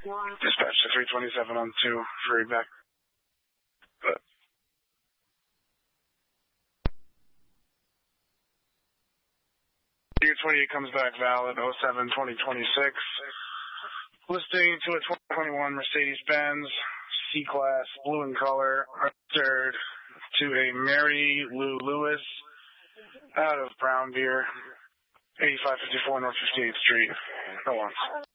Dispatch to 327 on 2 for feedback. Year 28 comes back valid, 07-2026. Listing to a 2021 Mercedes-Benz C-Class, blue in color, registered to a Mary Lou Lewis out of Brown Deer, 8554 North 58th Street. No one's.